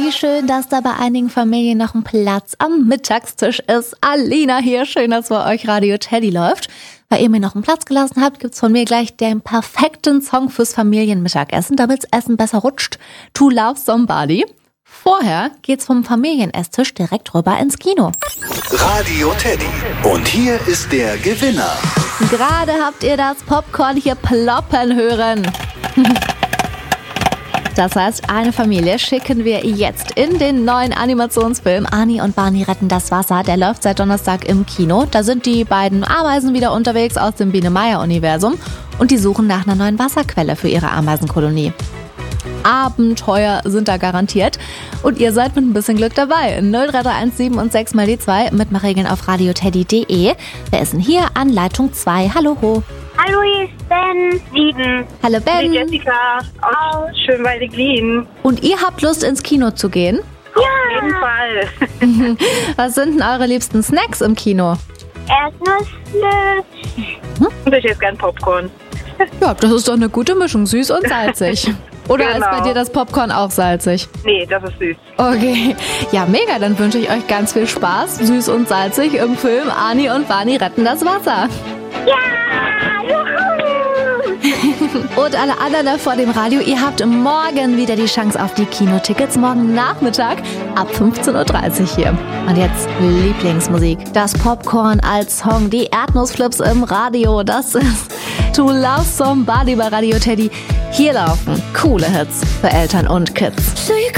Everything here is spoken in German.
Wie schön, dass da bei einigen Familien noch ein Platz am Mittagstisch ist. Alina hier, schön, dass bei euch Radio Teddy läuft. Weil ihr mir noch einen Platz gelassen habt, gibt's von mir gleich den perfekten Song fürs Familienmittagessen, damit's Essen besser rutscht. To Love Somebody. Vorher geht's vom Familienesstisch direkt rüber ins Kino. Radio Teddy. Und hier ist der Gewinner. Gerade habt ihr das Popcorn hier ploppen hören. Das heißt, eine Familie schicken wir jetzt in den neuen Animationsfilm Ani und Barney retten das Wasser. Der läuft seit Donnerstag im Kino. Da sind die beiden Ameisen wieder unterwegs aus dem Biene-Meier-Universum und die suchen nach einer neuen Wasserquelle für ihre Ameisenkolonie. Abenteuer sind da garantiert und ihr seid mit ein bisschen Glück dabei. 03317 und 6 mal die 2 Mitmachregeln auf radioteddy.de. Wer ist denn hier an Leitung 2? Hallo ho. Hallo, hier ist Ben 7. Hallo Ben. Ich bin Jessica aus Schönwalde-Glien. Und ihr habt Lust ins Kino zu gehen? Auf jeden Fall. Was sind denn eure liebsten Snacks im Kino? Erdnussflöte. Und ich esse gern Popcorn. Ja, das ist doch eine gute Mischung, süß und salzig. Oder Genau. ist bei dir das Popcorn auch salzig? Nee, das ist süß. Okay, ja mega, dann wünsche ich euch ganz viel Spaß, süß und salzig im Film Ani und Barney retten das Wasser. Ja! Juhu! Und alle anderen da vor dem Radio, ihr habt morgen wieder die Chance auf die Kinotickets, morgen Nachmittag ab 15.30 Uhr hier. Und jetzt Lieblingsmusik, das Popcorn als Song, die Erdnussflips im Radio, das ist To Love Somebody bei Radio Teddy. Hier laufen coole Hits für Eltern und Kids. So you